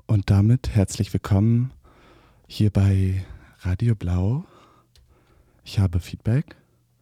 Und damit herzlich willkommen hier bei Radio Blau. Ich habe Feedback.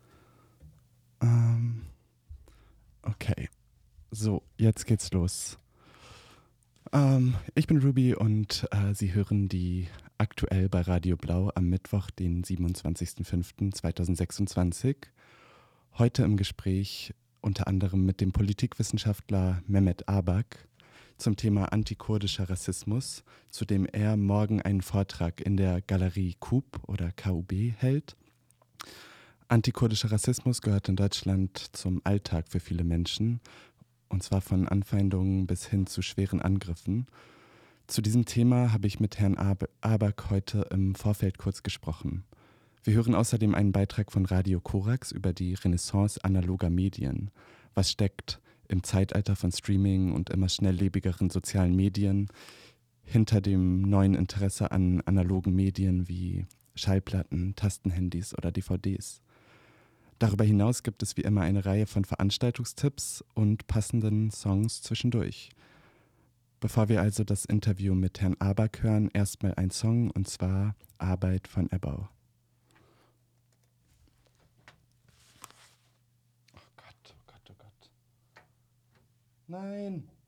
Okay, so, jetzt geht's los. Ich bin Ruby und Sie hören die aktuell bei Radio Blau am Mittwoch, den 27.05.2026. Heute im Gespräch unter anderem mit dem Politikwissenschaftler Mehmet Abak zum Thema antikurdischer Rassismus, zu dem er morgen einen Vortrag in der Galerie KUB oder KUB hält. Antikurdischer Rassismus gehört in Deutschland zum Alltag für viele Menschen, und zwar von Anfeindungen bis hin zu schweren Angriffen. Zu diesem Thema habe ich mit Herrn Abak heute im Vorfeld kurz gesprochen. Wir hören außerdem einen Beitrag von Radio Korax über die Renaissance analoger Medien. Was steckt im Zeitalter von Streaming und immer schnelllebigeren sozialen Medien hinter dem neuen Interesse an analogen Medien wie Schallplatten, Tastenhandys oder DVDs? Darüber hinaus gibt es wie immer eine Reihe von Veranstaltungstipps und passenden Songs zwischendurch. Bevor wir also das Interview mit Herrn Abak hören, erstmal ein Song, und zwar Arbeit von Ebbau. Oh Gott, oh Gott, oh Gott. Nein!